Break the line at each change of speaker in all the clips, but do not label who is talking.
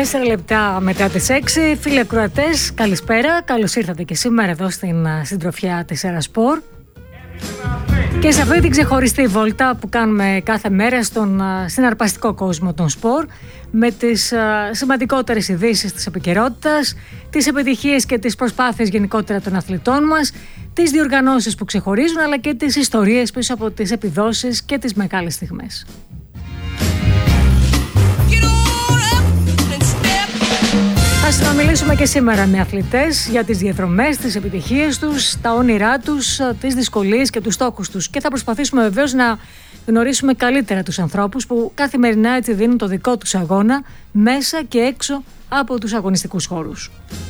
4 λεπτά μετά τις 6. Φίλοι ακροατές, καλησπέρα. Καλώς ήρθατε και σήμερα εδώ στην συντροφιά της Ερασπορ. Και σε αυτή την ξεχωριστή βόλτα που κάνουμε κάθε μέρα στον συναρπαστικό κόσμο των σπορ, με τις σημαντικότερες ειδήσεις της επικαιρότητας, τις επιτυχίες και τις προσπάθειες γενικότερα των αθλητών μας, τις διοργανώσεις που ξεχωρίζουν, αλλά και τις ιστορίες πίσω από τις επιδόσεις και τις μεγάλες στιγμές. Θα συνομιλήσουμε και σήμερα με αθλητές για τις διαδρομές, τις επιτυχίες τους, τα όνειρά τους, τις δυσκολίες και τους στόχους τους. Και θα προσπαθήσουμε βεβαίως να γνωρίσουμε καλύτερα τους ανθρώπους που καθημερινά έτσι δίνουν το δικό τους αγώνα μέσα και έξω από τους αγωνιστικούς χώρους.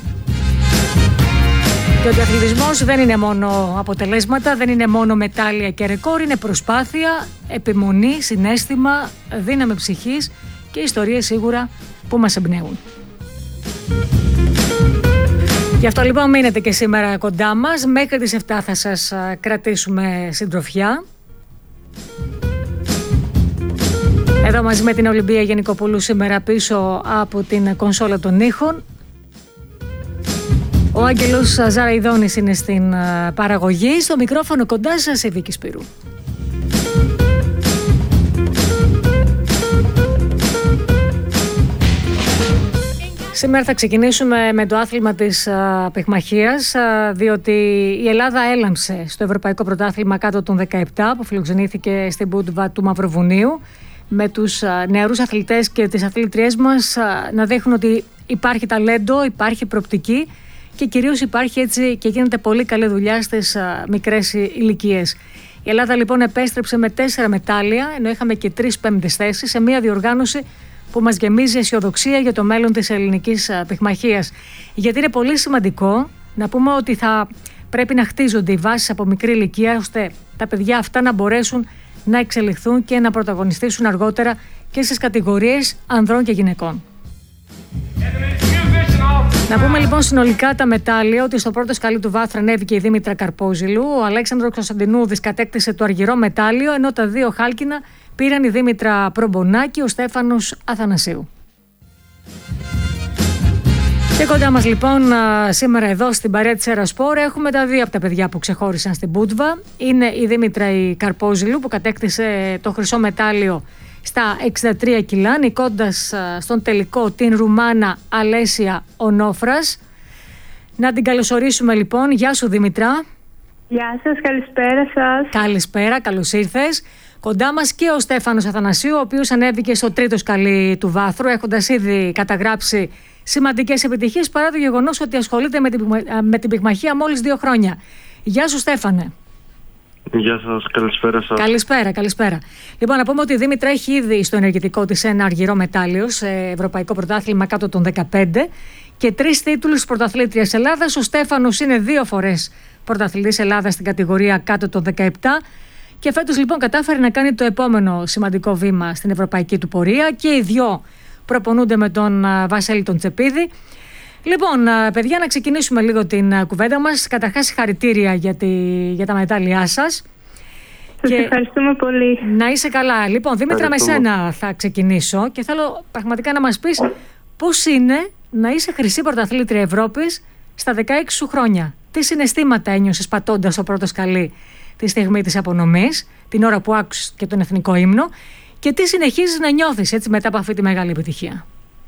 Και ότι ο αθλητισμός δεν είναι μόνο αποτελέσματα, δεν είναι μόνο μετάλλια και ρεκόρ, είναι προσπάθεια, επιμονή, συναίσθημα, δύναμη ψυχής και ιστορίες σίγουρα που μας εμπνέουν. Γι' αυτό λοιπόν μείνετε και σήμερα κοντά μας. Μέχρι τις 7 θα σας κρατήσουμε συντροφιά. Εδώ μαζί με την Ολυμπία Γενικοπούλου σήμερα πίσω από την κονσόλα των ήχων. Ο Άγγελος Ζαραϊδόνης είναι στην παραγωγή. Στο μικρόφωνο κοντά σας η Βίκη Σπύρου. Σήμερα θα ξεκινήσουμε με το άθλημα της πυγμαχίας, διότι η Ελλάδα έλαμψε στο Ευρωπαϊκό Πρωτάθλημα κάτω των 17 που φιλοξενήθηκε στην Μπούντβα του Μαυροβουνίου, με τους νεαρούς αθλητές και τις αθλήτριές μας να δείχνουν ότι υπάρχει ταλέντο, υπάρχει προοπτική και κυρίως υπάρχει έτσι και γίνεται πολύ καλή δουλειά στις μικρές ηλικίες. Η Ελλάδα λοιπόν επέστρεψε με 4 μετάλλια, ενώ είχαμε και 3 πέμπτες θέσεις σε μια διοργάνωση που μας γεμίζει αισιοδοξία για το μέλλον της ελληνικής πυγμαχίας. Γιατί είναι πολύ σημαντικό να πούμε ότι θα πρέπει να χτίζονται οι βάσεις από μικρή ηλικία, ώστε τα παιδιά αυτά να μπορέσουν να εξελιχθούν και να πρωταγωνιστήσουν αργότερα και στις κατηγορίες ανδρών και γυναικών. Να πούμε λοιπόν συνολικά τα μετάλλια, ότι στο πρώτο σκαλί του βάθρου ανέβηκε η Δήμητρα Καρπόζηλου, ο Αλέξανδρος Κωνσταντινούδης κατέκτησε το αργυρό μετάλλιο, ενώ τα 2 χάλκινα πήραν η Δήμητρα Προμπονάκη, ο Στέφανος Αθανασίου. Και κοντά μας λοιπόν σήμερα εδώ στην παρέα της Ερασπορ έχουμε τα 2 από τα παιδιά που ξεχώρισαν στην Μπούντβα. Είναι η Δήμητρα η Καρπόζηλου που κατέκτησε το χρυσό μετάλλιο στα 63 κιλά, νικώντας στον τελικό την Ρουμάνα Αλέσια Ονόφρας. Να την καλωσορίσουμε λοιπόν. Γεια σου Δήμητρα.
Γεια σας, καλησπέρα σας.
Καλησπέρα, καλώς ήρθες. Κοντά μας και ο Στέφανος Αθανασίου, ο οποίος ανέβηκε στο 3ο σκαλί του βάθρου, έχοντας ήδη καταγράψει σημαντικές επιτυχίες, παρά το γεγονός ότι ασχολείται με την πυγμαχία μόλις 2 χρόνια. Γεια σου Στέφανε.
Γεια σας, καλησπέρα σας.
Καλησπέρα. Λοιπόν, να πούμε ότι η Δήμητρα έχει ήδη στο ενεργητικό της ένα αργυρό μετάλλιο σε Ευρωπαϊκό Πρωτάθλημα κάτω των 15 και 3 τίτλους πρωταθλήτριας Ελλάδας. Ο Στέφανος είναι 2 φορές πρωταθλητής Ελλάδας στην κατηγορία κάτω των 17 και φέτος λοιπόν κατάφερε να κάνει το επόμενο σημαντικό βήμα στην ευρωπαϊκή του πορεία και οι 2 προπονούνται με τον Βασίλη τον Τσεπίδη. Λοιπόν, παιδιά, να ξεκινήσουμε λίγο την κουβέντα μας. Καταρχάς, συγχαρητήρια για τα μετάλλια σας.
Σας ευχαριστούμε πολύ.
Να είσαι καλά. Λοιπόν, Δήμητρα, με σένα θα ξεκινήσω και θέλω πραγματικά να μας πεις πώς είναι να είσαι χρυσή πρωταθλήτρια Ευρώπης στα 16 σου χρόνια. Τι συναισθήματα ένιωσες πατώντας το πρώτο σκαλί τη στιγμή της απονομής, την ώρα που άκουσες και τον εθνικό ύμνο, και τι συνεχίζεις να νιώθεις έτσι μετά από αυτή τη μεγάλη επιτυχία?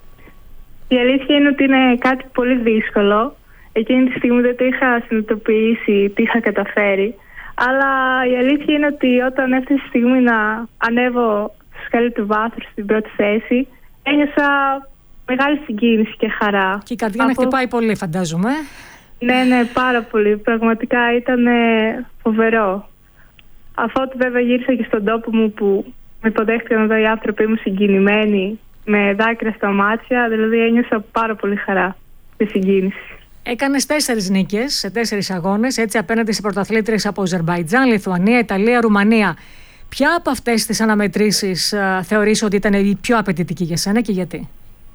Η αλήθεια είναι ότι είναι κάτι πολύ δύσκολο. Εκείνη τη στιγμή δεν το είχα συνειδητοποιήσει τι είχα καταφέρει. Αλλά η αλήθεια είναι ότι όταν έφτασε η στιγμή να ανέβω στο σκαλί του βάθρου στην πρώτη θέση, ένιωσα μεγάλη συγκίνηση και χαρά.
Και η καρδιά να χτυπάει πολύ, φαντάζομαι.
Ναι, πάρα πολύ. Πραγματικά ήταν φοβερό. Αφότου βέβαια γύρισα και στον τόπο μου που με υποδέχτηκαν εδώ οι άνθρωποι, ήμουν συγκινημένοι, με δάκρυα στα μάτια, δηλαδή ένιωσα πάρα πολύ χαρά και συγκίνηση.
Έκανες 4 νίκες σε 4 αγώνες, έτσι απέναντι σε πρωταθλήτριες από Αζερμπαϊτζάν, Λιθουανία, Ιταλία, Ρουμανία. Ποια από αυτές τις αναμετρήσεις θεωρείς ότι ήταν η πιο απαιτητική για σένα και γιατί?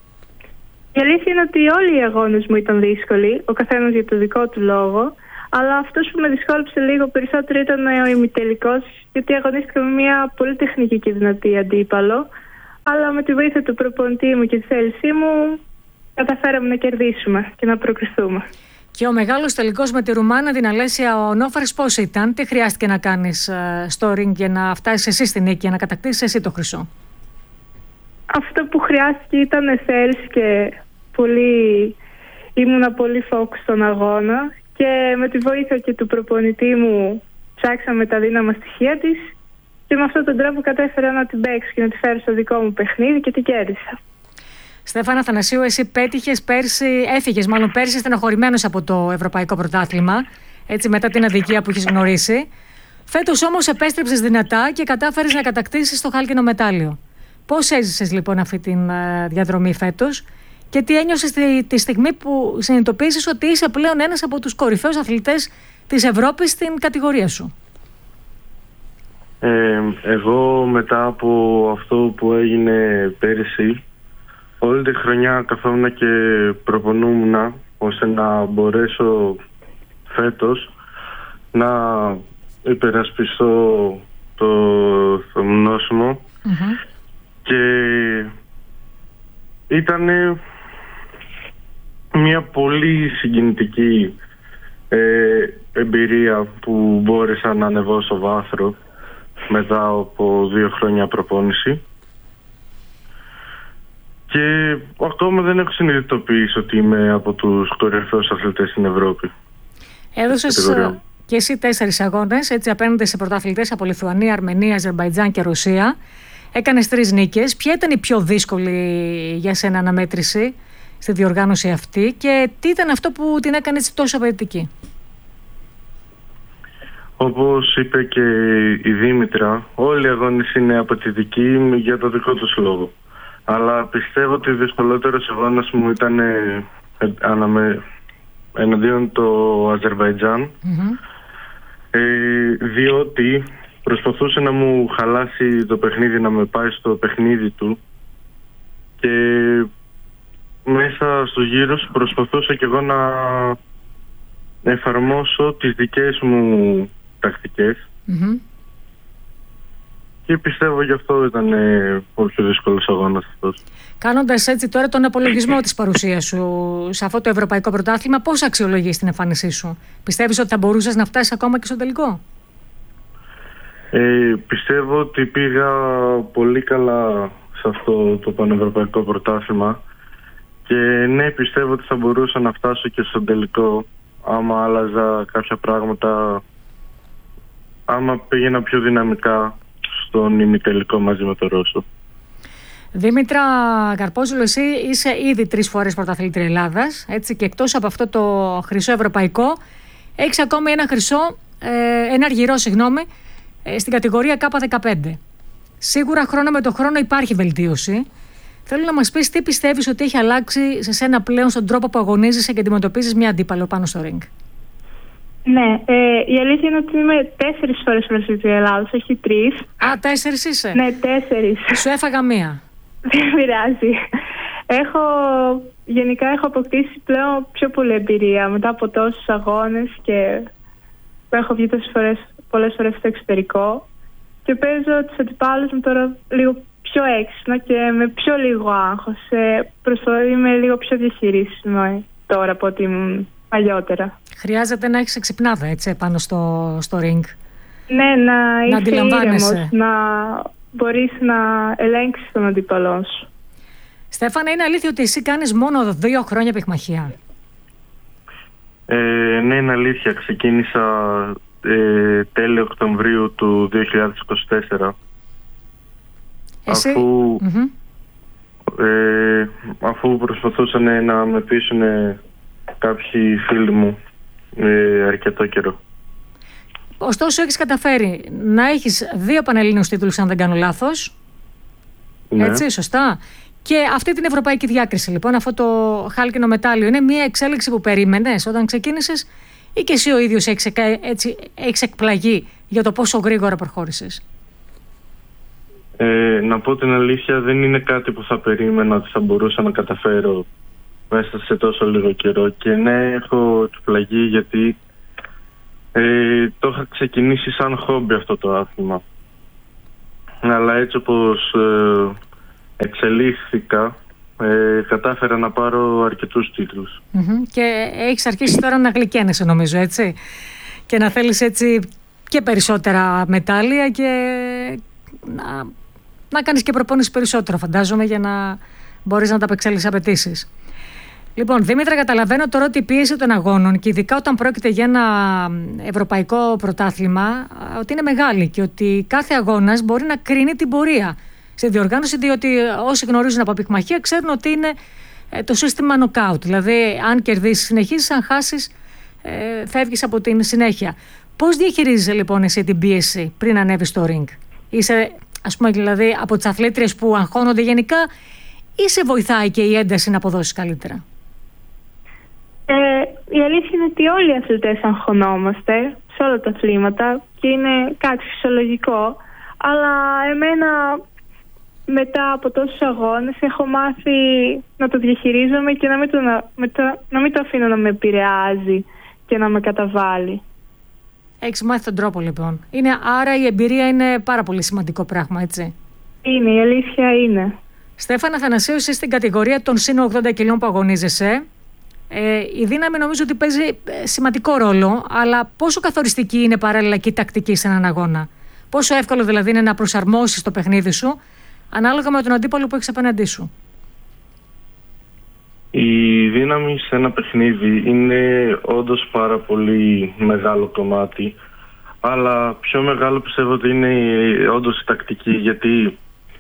Η αλήθεια είναι ότι όλοι οι αγώνες μου ήταν δύσκολοι, ο καθένας για το δικό του λόγο. Αλλά αυτός που με δυσκόλεψε λίγο περισσότερο ήταν ο ημιτελικός, γιατί αγωνίστηκα με μια πολύ τεχνική και δυνατή αντίπαλο. Αλλά με τη βοήθεια του προπονητή μου και τη θέλησή μου καταφέραμε να κερδίσουμε και να προκριθούμε.
Και ο μεγάλος τελικός με τη Ρουμάνα, την Αλέσια Ονόφαρης, πώς ήταν, τι χρειάστηκε να κάνεις στο ring για να φτάσεις εσύ στην νίκη, για να κατακτήσεις εσύ το χρυσό?
Αυτό που χρειάστηκε ήταν θέληση και ήμουνα πολύ focus στον αγώνα και με τη βοήθεια και του προπονητή μου ψάξαμε τα δύναμα στοιχεία της και με αυτόν τον τρόπο κατέφερα να την παίξω και να τη φέρω στο δικό μου παιχνίδι και την κέρδισα.
Στέφανα Αθανασίου, εσύ έφυγες πέρσι στεναχωρημένος από το Ευρωπαϊκό Πρωτάθλημα, έτσι μετά την αδικία που έχεις γνωρίσει. Φέτος όμως επέστρεψες δυνατά και κατάφερες να κατακτήσεις το χάλκινο μετάλλιο. Πώς έζησες λοιπόν αυτή τη διαδρομή φέτος και τι ένιωσες τη στιγμή που συνειδητοποίησες ότι είσαι πλέον ένας από τους κορυφαίους αθλητές της Ευρώπης στην κατηγορία σου?
Εγώ μετά από αυτό που έγινε πέρυσι, όλη τη χρονιά καθόμουν και προπονούμουν ώστε να μπορέσω φέτος να υπερασπιστώ το μνόσιμο. Και ήταν μια πολύ συγκινητική εμπειρία που μπόρεσα να ανεβώ στο βάθρο μετά από 2 χρόνια προπόνηση. Και ακόμα δεν έχω συνειδητοποιήσει ότι είμαι από τους κορυφαίους αθλητές στην Ευρώπη.
Έδωσες και εσύ 4 αγώνες, έτσι, απέναντι σε πρωταθλητές από Λιθουανία, Αρμενία, Αζερμπαϊτζάν και Ρωσία. Έκανες 3 νίκες. Ποια ήταν η πιο δύσκολη για σένα αναμέτρηση στη διοργάνωση αυτή και τι ήταν αυτό που την έκανε έτσι τόσο απαιτητική?
Όπως είπε και η Δήμητρα, όλοι οι αγώνες είναι απαιτητικοί για το δικό τους λόγο. Αλλά πιστεύω ότι ο δυσκολότερος αγώνας μου ήταν εναντίον το Αζερβαϊτζάν, διότι προσπαθούσε να μου χαλάσει το παιχνίδι, να με πάει στο παιχνίδι του και μέσα στους γύρους προσπαθούσα και εγώ να εφαρμόσω τις δικές μου τακτικές. Και πιστεύω γι' αυτό ήταν ο πιο δύσκολος αγώνας αυτός.
Κάνοντας έτσι τώρα τον απολογισμό της παρουσίας σου σε αυτό το Ευρωπαϊκό Πρωτάθλημα, πώς αξιολογείς την εμφάνισή σου? Πιστεύεις ότι θα μπορούσες να φτάσεις ακόμα και στο τελικό?
Πιστεύω ότι πήγα πολύ καλά σε αυτό το Πανευρωπαϊκό Πρωτάθλημα και ναι, πιστεύω ότι θα μπορούσα να φτάσω και στο τελικό άμα άλλαζα κάποια πράγματα, άμα πήγαινα πιο δυναμικά στον ημιτελικό μαζί με το Ρώσο.
Δήμητρα Καρπόζουλου, εσύ είσαι ήδη 3 φορές πρωταθλήτρια Ελλάδας, έτσι, και εκτός από αυτό το χρυσό ευρωπαϊκό έχεις ακόμη ένα αργυρό, στην κατηγορία K15. Σίγουρα χρόνο με το χρόνο υπάρχει βελτίωση. Θέλω να μας πεις τι πιστεύεις ότι έχει αλλάξει σε σένα πλέον στον τρόπο που αγωνίζεσαι και αντιμετωπίζεις μια αντίπαλο πάνω στο ring?
Ναι, η αλήθεια είναι ότι είμαι 4 φορές πρωταθλήτρια Ελλάδας, όχι 3.
4 είσαι?
Ναι, 4.
Σου έφαγα 1.
Δεν πειράζει. Γενικά έχω αποκτήσει πλέον πιο πολλή εμπειρία μετά από τόσους αγώνες και που έχω βγει πολλές φορές στο εξωτερικό και παίζω τους αντιπάλους μου τώρα λίγο πιο έξυπνα και με πιο λίγο άγχος. Είμαι λίγο πιο διαχειρίσιμη τώρα από ό,τι ήμουν παλιότερα.
Χρειάζεται να έχεις εξυπνάδα, έτσι, πάνω στο ring.
Ναι, να είσαι
αντιλαμβάνεσαι,
ήρεμος, να μπορείς να ελέγξεις τον αντίπαλό σου.
Στέφανα, είναι αλήθεια ότι εσύ κάνεις μόνο 2 χρόνια πειχμαχία?
Ναι, είναι αλήθεια. Ξεκίνησα τέλη Οκτωβρίου του 2024.
Εσύ?
Αφού προσπαθούσαν να με πείσουν κάποιοι φίλοι μου αρκετό καιρό.
Ωστόσο έχεις καταφέρει να έχεις 2 πανελλήνιους τίτλους, αν δεν κάνω λάθος.
Ναι.
Έτσι, σωστά. Και αυτή την ευρωπαϊκή διάκριση, λοιπόν, αυτό το χάλκινο μετάλλιο, είναι μια εξέλιξη που περίμενες όταν ξεκίνησες ή και εσύ ο ίδιος έχεις εκπλαγεί για το πόσο γρήγορα προχώρησες?
Να πω την αλήθεια, δεν είναι κάτι που θα περίμενα ότι θα μπορούσα να καταφέρω μέσα σε τόσο λίγο καιρό. Και ναι, έχω εκπλαγεί γιατί το είχα ξεκινήσει σαν χόμπι αυτό το άθλημα. Αλλά έτσι όπως εξελίχθηκα κατάφερα να πάρω αρκετούς τίτλους.
Και έχεις αρχίσει τώρα να γλυκαίνεσαι, νομίζω, έτσι, και να θέλεις έτσι και περισσότερα μετάλλια και να κάνεις και προπόνηση περισσότερο, φαντάζομαι, για να μπορείς να ανταπεξέλθεις απαιτήσεις. Λοιπόν, Δήμητρα, καταλαβαίνω τώρα ότι η πίεση των αγώνων, και ειδικά όταν πρόκειται για ένα ευρωπαϊκό πρωτάθλημα, ότι είναι μεγάλη και ότι κάθε αγώνας μπορεί να κρίνει την πορεία στη διοργάνωση, διότι όσοι γνωρίζουν από πυκμαχία ξέρουν ότι είναι το σύστημα νοκάουτ. Δηλαδή, αν κερδίσεις, συνεχίσεις, αν χάσεις, φεύγεις από την συνέχεια. Πώς διαχειρίζεσαι λοιπόν εσύ την πίεση πριν ανέβεις στο ring? Είσαι, ας πούμε, δηλαδή από τις αθλήτριες που αγχώνονται γενικά, ή σε βοηθάει και η ένταση να αποδώσεις καλύτερα?
Η αλήθεια είναι ότι όλοι οι αθλητές αγχωνόμαστε σε όλα τα αθλήματα και είναι κάτι φυσιολογικό, αλλά εμένα μετά από τόσους αγώνες έχω μάθει να το διαχειρίζομαι και να μην το αφήνω να με επηρεάζει και να με καταβάλει.
Έχεις μάθει τον τρόπο, λοιπόν. Άρα η εμπειρία είναι πάρα πολύ σημαντικό πράγμα, έτσι?
Είναι, η αλήθεια είναι.
Στέφανα Αθανασίου, είσαι στην κατηγορία των συν 80 κιλών που αγωνίζεσαι. Η δύναμη νομίζω ότι παίζει σημαντικό ρόλο, αλλά πόσο καθοριστική είναι παράλληλα και η τακτική σε έναν αγώνα? Πόσο εύκολο δηλαδή είναι να προσαρμόσεις το παιχνίδι σου ανάλογα με τον αντίπαλο που έχεις απέναντί σου?
Η δύναμη σε ένα παιχνίδι είναι όντως πάρα πολύ μεγάλο κομμάτι, αλλά πιο μεγάλο πιστεύω ότι είναι όντως η τακτική, γιατί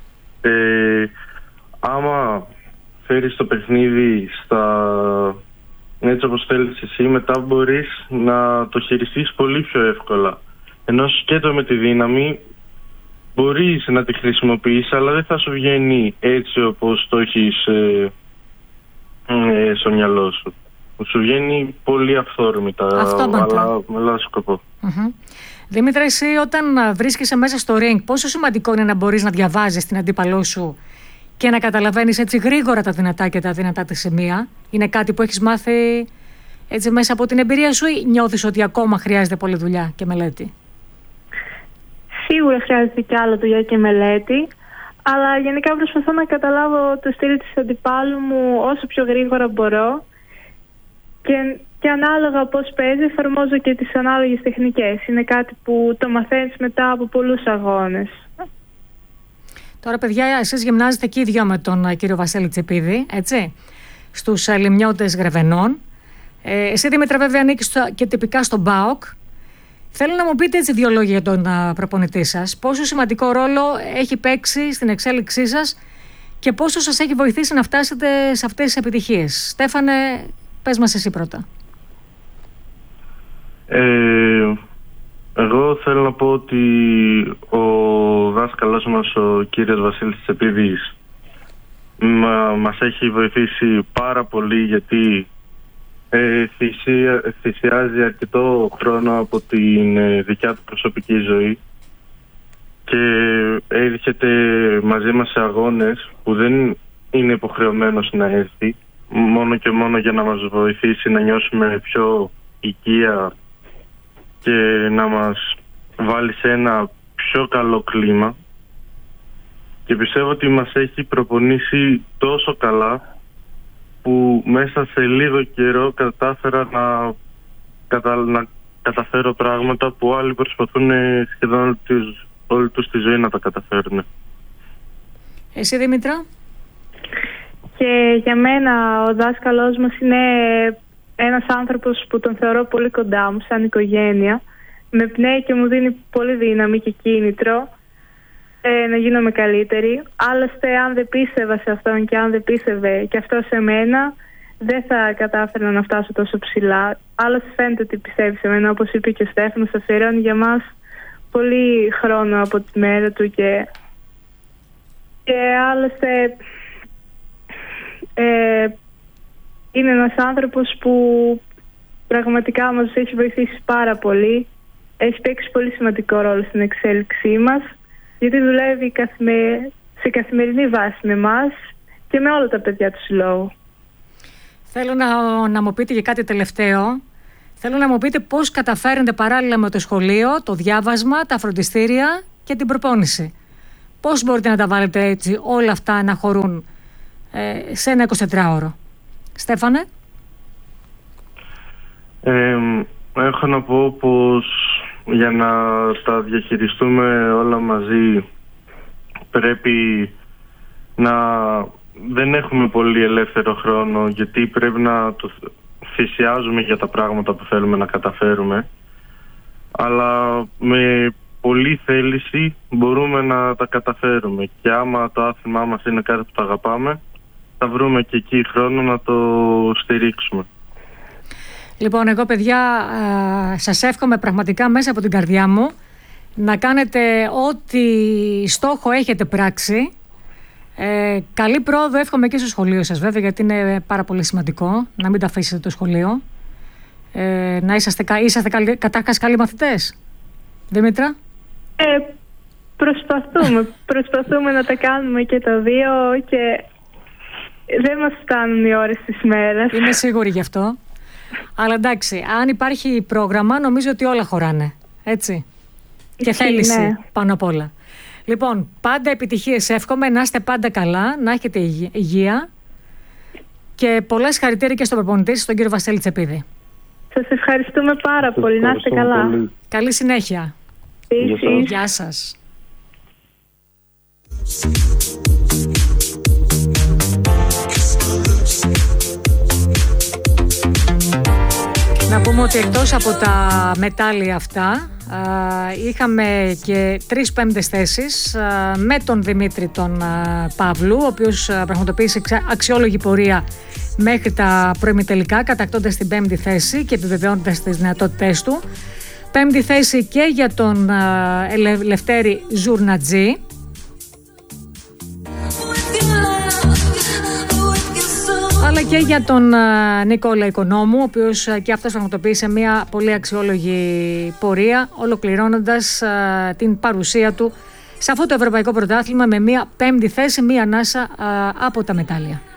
άμα φέρεις το παιχνίδι έτσι όπως θέλεις εσύ, μετά μπορείς να το χειριστείς πολύ πιο εύκολα. Ενώ σκέτο με τη δύναμη μπορείς να τη χρησιμοποιήσεις, αλλά δεν θα σου βγαίνει έτσι όπως το έχεις στο μυαλό σου. Σου βγαίνει πολύ αυθόρμητα, αλλά με λάθος σκοπό.
Δημήτρα, εσύ όταν βρίσκεσαι μέσα στο ring, πόσο σημαντικό είναι να μπορείς να διαβάζεις την αντίπαλό σου και να καταλαβαίνεις έτσι γρήγορα τα δυνατά και τα δυνατά της σημεία? Είναι κάτι που έχεις μάθει έτσι μέσα από την εμπειρία σου, ή νιώθεις ότι ακόμα χρειάζεται πολλή δουλειά και μελέτη?
Σίγουρα χρειάζεται και άλλο δουλειά και μελέτη, αλλά γενικά προσπαθώ να καταλάβω το στυλ της αντιπάλου μου όσο πιο γρήγορα μπορώ και ανάλογα πώς παίζει εφαρμόζω και τις ανάλογες τεχνικές. Είναι κάτι που το μαθαίνεις μετά από πολλούς αγώνες.
Τώρα, παιδιά, εσείς γυμνάζετε και οι δυο με τον κύριο Βασίλη Τσεπίδη, έτσι, στους Λιμνιώτες Γρεβενών. Εσύ, Δήμητρα, βέβαια ανήκεις και τυπικά στον ΠΑΟΚ. Θέλω να μου πείτε έτσι δύο λόγια για τον προπονητή σας. Πόσο σημαντικό ρόλο έχει παίξει στην εξέλιξή σας και πόσο σας έχει βοηθήσει να φτάσετε σε αυτές τις επιτυχίες? Στέφανε, πες μας εσύ πρώτα.
Εγώ θέλω να πω ότι ο δάσκαλός μας, ο κύριος Βασίλης Τσεπίδης, μας έχει βοηθήσει πάρα πολύ, γιατί θυσιάζει αρκετό χρόνο από την δικιά του προσωπική ζωή και έρχεται μαζί μας σε αγώνες που δεν είναι υποχρεωμένος να έρθει, μόνο και μόνο για να μας βοηθήσει να νιώσουμε πιο οικία και να μας βάλει σε ένα πιο καλό κλίμα, και πιστεύω ότι μας έχει προπονήσει τόσο καλά που μέσα σε λίγο καιρό κατάφερα να καταφέρω πράγματα που άλλοι προσπαθούν σχεδόν όλη τους τη ζωή να τα καταφέρουν.
Εσύ, Δήμητρα?
Και για μένα ο δάσκαλός μας είναι ένας άνθρωπος που τον θεωρώ πολύ κοντά μου σαν οικογένεια. Με πνέει και μου δίνει πολύ δύναμη και κίνητρο να γίνομαι καλύτερη. Άλλωστε, αν δεν πίστευα σε αυτόν και αν δεν πίστευε και αυτό σε μένα, δεν θα κατάφερα να φτάσω τόσο ψηλά. Άλλωστε, φαίνεται ότι πιστεύει σε μένα, όπως είπε και ο Στέφανος, αφιερώνει για μας πολύ χρόνο από τη μέρα του και άλλωστε είναι ένας άνθρωπος που πραγματικά μας έχει βοηθήσει πάρα πολύ. Έχει παίξει πολύ σημαντικό ρόλο στην εξέλιξή μας, γιατί δουλεύει σε καθημερινή βάση με εμάς και με όλα τα παιδιά του συλλόγου.
Θέλω να μου πείτε για κάτι τελευταίο. Θέλω να μου πείτε πώς καταφέρετε παράλληλα με το σχολείο, το διάβασμα, τα φροντιστήρια και την προπόνηση. Πώς μπορείτε να τα βάλετε έτσι όλα αυτά να χωρούν σε ένα 24ωρο. Στέφανε.
Έχω να πω πως για να τα διαχειριστούμε όλα μαζί πρέπει να δεν έχουμε πολύ ελεύθερο χρόνο, γιατί πρέπει να το θυσιάζουμε για τα πράγματα που θέλουμε να καταφέρουμε, αλλά με πολλή θέληση μπορούμε να τα καταφέρουμε, και άμα το άθλημά μας είναι κάτι που το αγαπάμε, θα βρούμε και εκεί χρόνο να το στηρίξουμε.
Λοιπόν, εγώ παιδιά σας εύχομαι πραγματικά μέσα από την καρδιά μου να κάνετε ό,τι στόχο έχετε πράξει. Καλή πρόοδο εύχομαι και στο σχολείο σας βέβαια, γιατί είναι πάρα πολύ σημαντικό να μην τα αφήσετε το σχολείο. Να είσαστε κατάρχας καλοί μαθητές. Δήμητρα.
Προσπαθούμε να τα κάνουμε και τα δύο, και δεν μας φτάνουν οι ώρες της μέρας.
Είμαι σίγουρη γι' αυτό. Αλλά εντάξει, αν υπάρχει πρόγραμμα, νομίζω ότι όλα χωράνε. Έτσι. Και θέληση, ναι, πάνω απ' όλα. Λοιπόν, πάντα επιτυχίες εύχομαι, να είστε πάντα καλά, να έχετε υγεία, και πολλά συγχαρητήρια και στον προπονητή, στον κύριο Βασίλη Τσεπίδη.
Σας ευχαριστούμε πάρα πολύ, να είστε καλά. Πολύ.
Καλή συνέχεια. Γεια σας. Να πούμε ότι εκτός από τα μετάλλια αυτά είχαμε και 3 πέμπτες θέσεις με τον Δημήτρη τον Παύλου, ο οποίος πραγματοποίησε αξιόλογη πορεία μέχρι τα προημιτελικά, κατακτώντας την 5η θέση και επιβεβαιώνοντας τις δυνατότητές του. 5η θέση και για τον Λευτέρη Ζουρνατζή. Αλλά και για τον Νικόλα Οικονόμου, ο οποίος και αυτός πραγματοποίησε μια πολύ αξιόλογη πορεία, ολοκληρώνοντας την παρουσία του σε αυτό το ευρωπαϊκό πρωτάθλημα με μια 5η θέση, μια ανάσα από τα μετάλλια.